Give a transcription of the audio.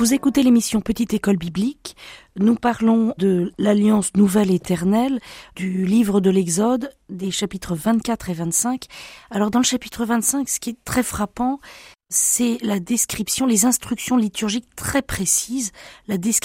Vous écoutez l'émission Petite École Biblique. Nous parlons de l'Alliance Nouvelle Éternelle, du livre de l'Exode, des chapitres 24 et 25. Alors dans le chapitre 25, ce qui est très frappant, c'est la description, les instructions liturgiques très précises, la description